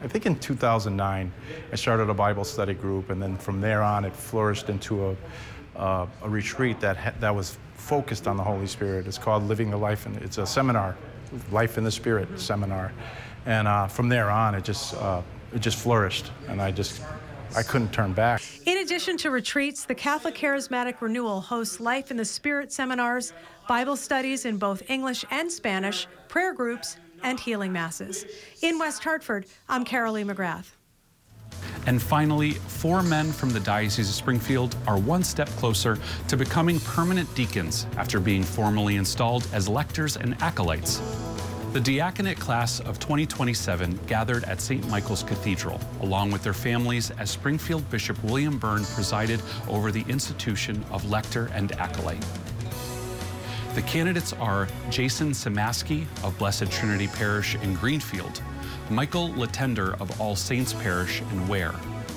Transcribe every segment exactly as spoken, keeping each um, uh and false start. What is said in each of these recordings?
I think in two thousand nine, I started a Bible study group, and then from there on, it flourished into a, uh, a retreat that ha- that was focused on the Holy Spirit. It's called Living the Life, and it's a seminar, Life in the Spirit seminar. And uh, from there on, it just uh, it just flourished, and I just I couldn't turn back. In addition to retreats, the Catholic Charismatic Renewal hosts Life in the Spirit seminars, Bible studies in both English and Spanish, prayer groups, and healing masses. In West Hartford, I'm Carolee McGrath. And finally, four men from the Diocese of Springfield are one step closer to becoming permanent deacons after being formally installed as lectors and acolytes. The diaconate class of twenty twenty-seven gathered at Saint Michael's Cathedral, along with their families, as Springfield Bishop William Byrne presided over the institution of lector and acolyte. The candidates are Jason Samaski of Blessed Trinity Parish in Greenfield, Michael Latender of All Saints Parish in Ware,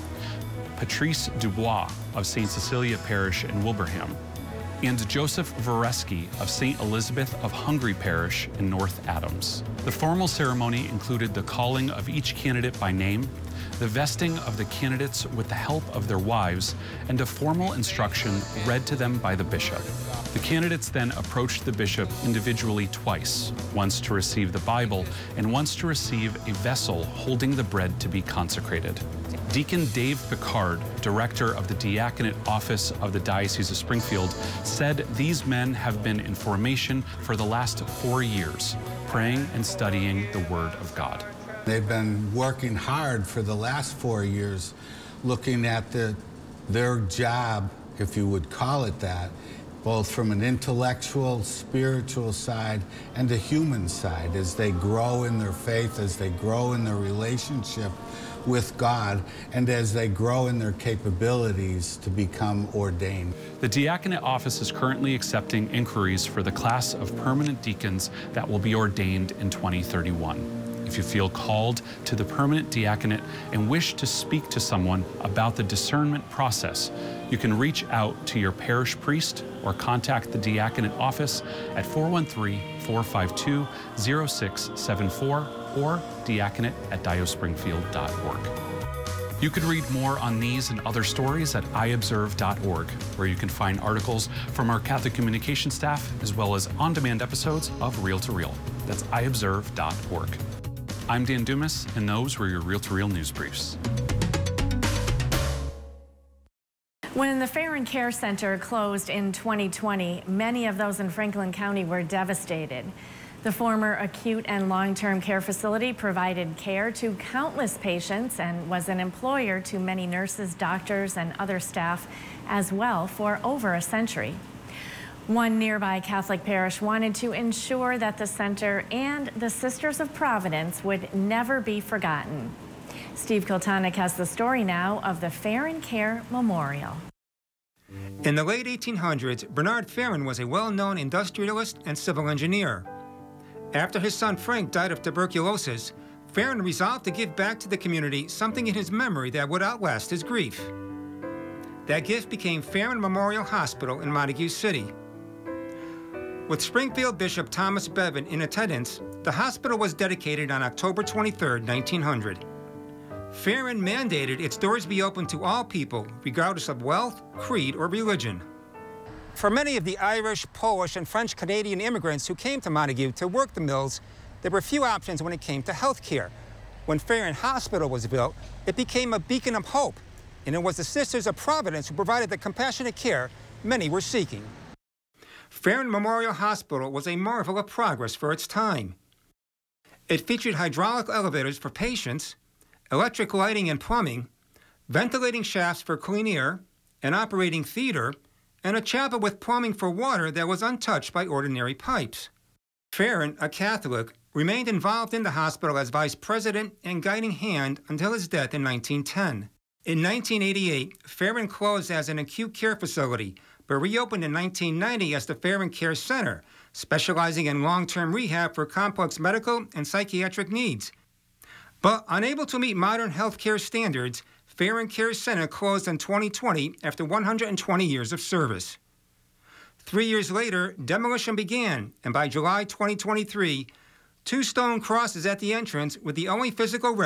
Patrice Dubois of Saint Cecilia Parish in Wilbraham, and Joseph Vareski of Saint Elizabeth of Hungary Parish in North Adams. The formal ceremony included the calling of each candidate by name, the vesting of the candidates with the help of their wives, and a formal instruction read to them by the bishop. The candidates then approached the bishop individually twice, once to receive the Bible and once to receive a vessel holding the bread to be consecrated. Deacon Dave Picard, director of the Diaconate Office of the Diocese of Springfield, said these men have been in formation for the last four years, praying and studying the Word of God. They've been working hard for the last four years, looking at the, their job, if you would call it that, both from an intellectual, spiritual side and a human side, as they grow in their faith, as they grow in their relationship with God, and as they grow in their capabilities to become ordained. The Diaconate Office is currently accepting inquiries for the class of permanent deacons that will be ordained in twenty thirty-one. If you feel called to the permanent diaconate and wish to speak to someone about the discernment process, you can reach out to your parish priest or contact the diaconate office at four one three, four five two, zero six seven four or diaconate at diospringfield dot org. You can read more on these and other stories at i observe dot org, where you can find articles from our Catholic communication staff, as well as on-demand episodes of Real to Real. That's i observe dot org. I'm Dan Dumas, and those were your Real to Real news briefs. When the Farron Care Center closed in twenty twenty, many of those in Franklin County were devastated. The former acute and long-term care facility provided care to countless patients and was an employer to many nurses, doctors, and other staff as well for over a century. One nearby Catholic parish wanted to ensure that the center and the Sisters of Providence would never be forgotten. Steve Kiltonic has the story now of the Farron Care Memorial. In the late eighteen hundreds, Bernard Farron was a well-known industrialist and civil engineer. After his son Frank died of tuberculosis, Farron resolved to give back to the community something in his memory that would outlast his grief. That gift became Farron Memorial Hospital in Montague City. With Springfield Bishop Thomas Bevan in attendance, the hospital was dedicated on October twenty-third, nineteen hundred. Farron mandated its doors be open to all people, regardless of wealth, creed, or religion. For many of the Irish, Polish, and French-Canadian immigrants who came to Montague to work the mills, there were few options when it came to health care. When Farron Hospital was built, it became a beacon of hope, and it was the Sisters of Providence who provided the compassionate care many were seeking. Farron Memorial Hospital was a marvel of progress for its time. It featured hydraulic elevators for patients, electric lighting and plumbing, ventilating shafts for clean air, an operating theater, and a chapel with plumbing for water that was untouched by ordinary pipes. Farron, a Catholic, remained involved in the hospital as vice president and guiding hand until his death in nineteen ten. In nineteen eighty-eight, Farron closed as an acute care facility, but reopened in nineteen ninety as the Farron Care Center, specializing in long-term rehab for complex medical and psychiatric needs. But unable to meet modern healthcare standards, Farron Care Center closed in twenty twenty after one hundred twenty years of service. Three years later, demolition began, and by July twenty twenty-three, two stone crosses at the entrance were the only physical